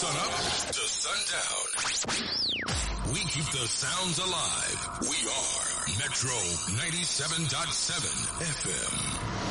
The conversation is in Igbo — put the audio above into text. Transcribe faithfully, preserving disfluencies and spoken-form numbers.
Sun up to sundown. We keep the sounds alive. We are Metro ninety-seven point seven F M.